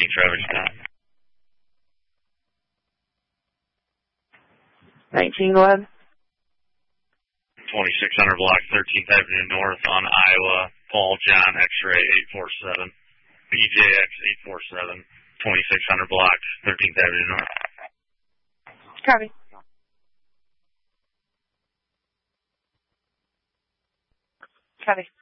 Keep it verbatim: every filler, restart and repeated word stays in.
fifteen, Travis Scott. nineteen, go ahead. twenty-six hundred block, thirteenth Avenue North on Iowa, Paul John X-ray eight four seven, B J X eight four seven, twenty-six hundred block, thirteenth Avenue North. Copy. Copy.